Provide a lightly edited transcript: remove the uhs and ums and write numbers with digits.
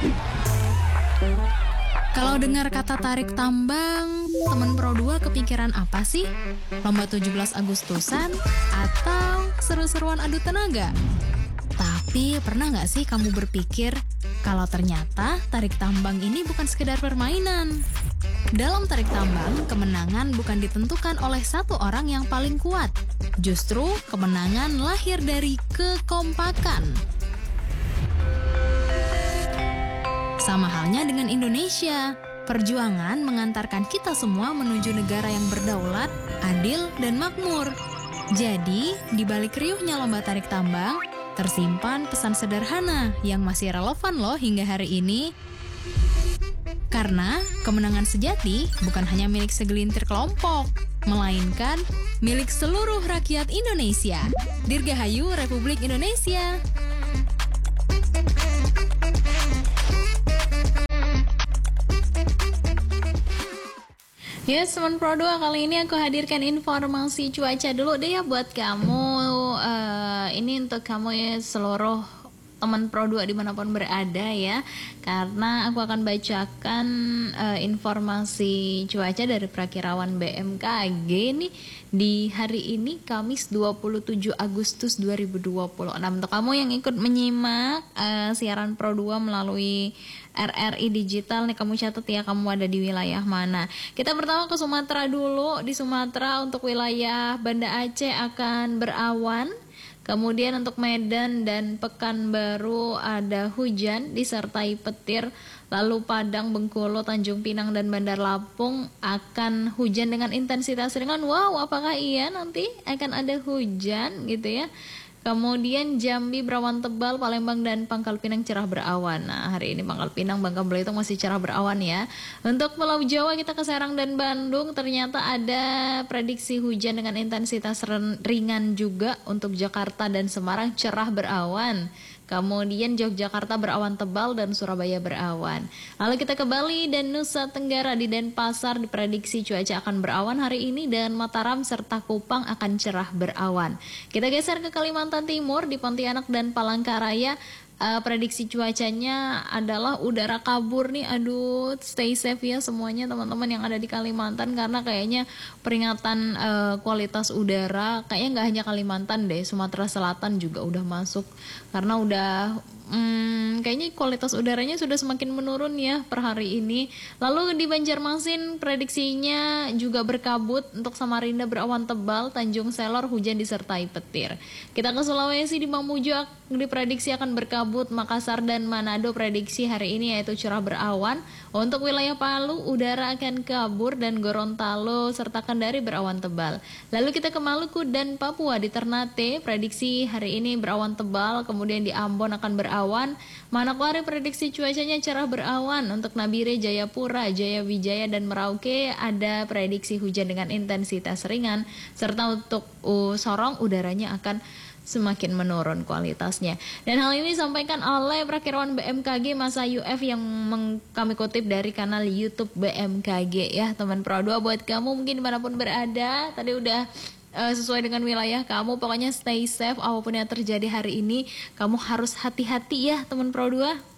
Kalau dengar kata tarik tambang, teman Pro 2 kepikiran apa sih? Lomba 17 Agustusan atau seru-seruan adu tenaga? Tapi pernah nggak sih kamu berpikir kalau ternyata tarik tambang ini bukan sekedar permainan? Dalam tarik tambang, kemenangan bukan ditentukan oleh satu orang yang paling kuat. Justru kemenangan lahir dari kekompakan. Sama halnya dengan Indonesia, perjuangan mengantarkan kita semua menuju negara yang berdaulat, adil, dan makmur. Jadi, di balik riuhnya lomba tarik tambang, tersimpan pesan sederhana yang masih relevan loh hingga hari ini. Karena kemenangan sejati bukan hanya milik segelintir kelompok, melainkan milik seluruh rakyat Indonesia. Dirgahayu Republik Indonesia. Yes, teman Pro 2, kali ini aku hadirkan informasi cuaca dulu deh ya buat kamu. Ini untuk kamu ya, seluruh teman Pro 2 dimanapun berada ya. Karena aku akan bacakan informasi cuaca dari Prakirawan BMKG nih di hari ini Kamis 27 Agustus 2026. Untuk kamu yang ikut menyimak siaran Pro 2 melalui RRI Digital nih, kamu catat ya kamu ada di wilayah mana. Kita pertama ke Sumatera dulu. Di Sumatera untuk wilayah Banda Aceh akan berawan. Kemudian untuk Medan dan Pekanbaru ada hujan disertai petir. Lalu Padang, Bengkulu, Tanjung Pinang dan Bandar Lampung akan hujan dengan intensitas ringan. Wow, apakah iya nanti akan ada hujan gitu ya. Kemudian Jambi berawan tebal, Palembang dan Pangkal Pinang cerah berawan. Nah, hari ini Pangkal Pinang, Bangka Belitung masih cerah berawan ya. Untuk Pulau Jawa kita ke Serang dan Bandung ternyata ada prediksi hujan dengan intensitas ringan juga. Untuk Jakarta dan Semarang cerah berawan. Kemudian Yogyakarta berawan tebal dan Surabaya berawan. Lalu kita ke Bali dan Nusa Tenggara. Di Denpasar diprediksi cuaca akan berawan hari ini dan Mataram serta Kupang akan cerah berawan. Kita geser ke Kalimantan Timur di Pontianak dan Palangkaraya. Prediksi cuacanya adalah udara kabur nih. Aduh, stay safe ya semuanya teman-teman yang ada di Kalimantan, karena kayaknya peringatan kualitas udara kayaknya nggak hanya Kalimantan deh, Sumatera Selatan juga udah masuk karena udah kayaknya kualitas udaranya sudah semakin menurun ya per hari ini. Lalu di Banjarmasin prediksinya juga berkabut. Untuk Samarinda berawan tebal, Tanjung Selor hujan disertai petir. Kita ke Sulawesi, di Mamuju diprediksi akan berkabut. Makassar dan Manado prediksi hari ini yaitu cerah berawan. Untuk wilayah Palu udara akan kabur dan Gorontalo serta Kendari berawan tebal. Lalu kita ke Maluku dan Papua. Di Ternate prediksi hari ini berawan tebal, kemudian di Ambon akan berawan. Manokwari prediksi cuacanya cerah berawan. Untuk Nabire, Jayapura, Jayawijaya dan Merauke ada prediksi hujan dengan intensitas ringan, serta untuk Sorong udaranya akan semakin menurun kualitasnya. Dan hal ini disampaikan oleh Prakirawan BMKG Masa UF yang kami kutip dari kanal YouTube BMKG ya teman Pro 2. Buat kamu mungkin dimanapun berada, tadi udah sesuai dengan wilayah kamu, pokoknya stay safe apapun yang terjadi hari ini. Kamu harus hati-hati ya teman Pro 2.